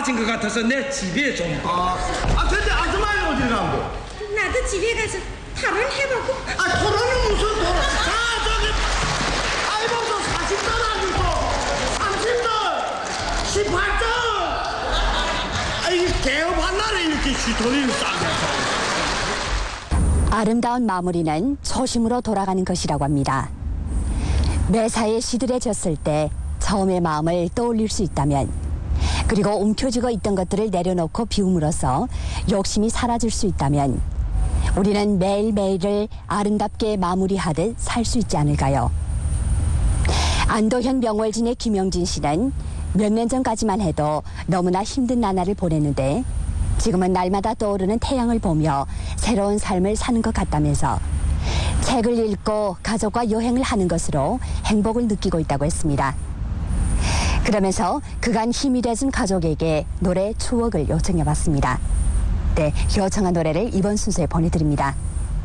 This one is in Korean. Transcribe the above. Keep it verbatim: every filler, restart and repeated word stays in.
맞은 것 같아서 내 집에 좀 가. 아 근데 아줌마는 어디 가고? 나도 집에 가서 토론해보고. 아 토론은 무슨 토론? 자 저기 알바도 사십 단 아니고 삼십 단 십팔 단. 아이 개업한 날에 이렇게 시토리를 싸면서. 아름다운 마무리는 초심으로 돌아가는 것이라고 합니다. 매사에 시들해졌을 때 처음의 마음을 떠올릴 수 있다면, 그리고 움켜쥐고 있던 것들을 내려놓고 비움으로써 욕심이 사라질 수 있다면 우리는 매일매일을 아름답게 마무리하듯 살 수 있지 않을까요? 안도현 명월진의 김영진 씨는 몇 년 전까지만 해도 너무나 힘든 나날을 보냈는데 지금은 날마다 떠오르는 태양을 보며 새로운 삶을 사는 것 같다면서 책을 읽고 가족과 여행을 하는 것으로 행복을 느끼고 있다고 했습니다. 그러면서 그간 힘이 돼준 가족에게 노래 추억을 요청해봤습니다. 네, 요청한 노래를 이번 순서에 보내드립니다.